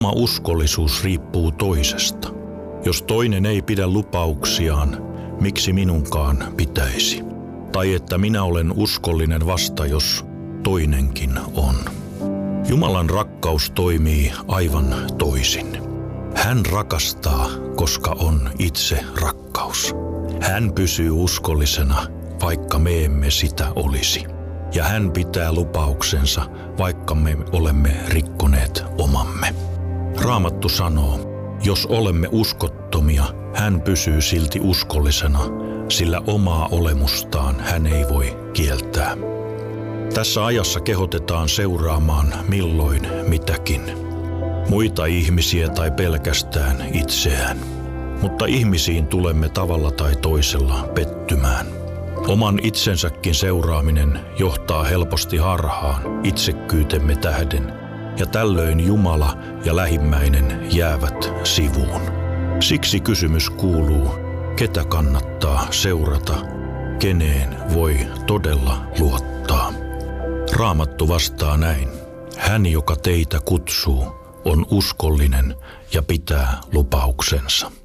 Oma uskollisuus riippuu toisesta. Jos toinen ei pidä lupauksiaan, miksi minunkaan pitäisi? Tai että minä olen uskollinen vasta, jos toinenkin on. Jumalan rakkaus toimii aivan toisin. Hän rakastaa, koska on itse rakkaus. Hän pysyy uskollisena, vaikka me emme sitä olisi. Ja hän pitää lupauksensa, vaikka me olemme rikkoneet omamme. Raamattu sanoo, jos olemme uskottomia, hän pysyy silti uskollisena, sillä omaa olemustaan hän ei voi kieltää. Tässä ajassa kehotetaan seuraamaan milloin mitäkin. Muita ihmisiä tai pelkästään itseään. Mutta ihmisiin tulemme tavalla tai toisella pettymään. Oman itsensäkin seuraaminen johtaa helposti harhaan itsekkyytemme tähden, ja tällöin Jumala ja lähimmäinen jäävät sivuun. Siksi kysymys kuuluu, ketä kannattaa seurata, keneen voi todella luottaa. Raamattu vastaa näin. Hän, joka teitä kutsuu, on uskollinen ja pitää lupauksensa.